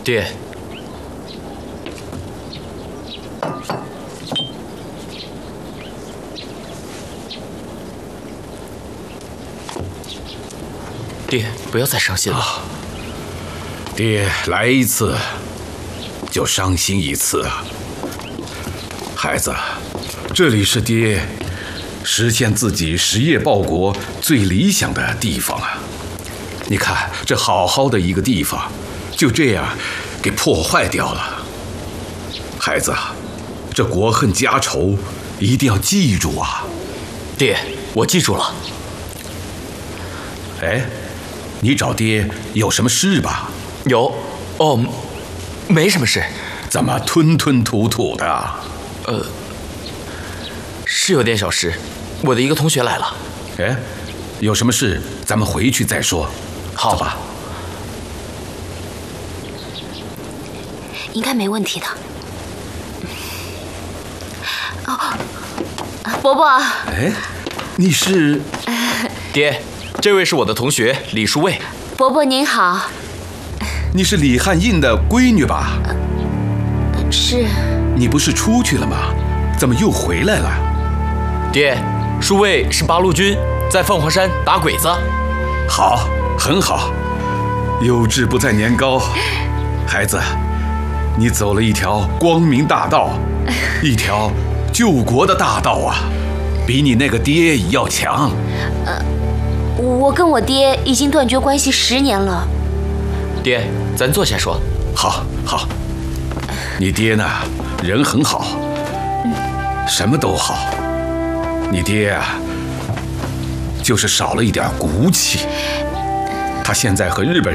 爹，爹，不要再伤心了。 爹来一次就伤心一次啊！孩子，这里是爹实现自己实业报国最理想的地方啊！你看，这好好的一个地方，就这样给破坏掉了。孩子，这国恨家仇一定要记住啊！ 爹，我记住了。 哎，你找爹有什么事吧？ 有，哦，没什么事。 怎么吞吞吐吐的？ 是有点小事，我的一个同学来了。 哎，有什么事咱们回去再说。 好走吧。 应该没问题的。哦，伯伯。 哎，你是？ 爹，这位是我的同学李淑卫。 伯伯您好。 你是李汉印的闺女吧？ 是。 你不是出去了吗？怎么又回来了？ 爹，淑卫是八路军，在凤凰山打鬼子。 好，很好。有志不在年高，孩子，你走了一条光明大道，一条救国的大道啊，比你那个爹要强。 我跟我爹已经断绝关系10年了。 爹，咱坐下说。 好，好。你爹呢，人很好，什么都好。你爹啊，就是少了一点骨气。他现在和日本人